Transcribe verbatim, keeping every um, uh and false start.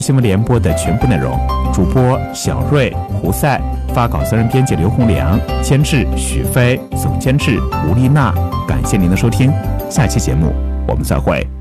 新闻联播的全部内容。主播小瑞、胡赛，发稿责任编辑刘洪良，监制许飞，总监制吴丽娜。感谢您的收听，下期节目我们再会。